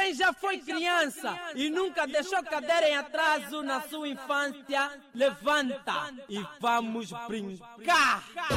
Quem já foi criança e nunca deixou cadeira em atraso na sua infância, levanta e vamos brincar.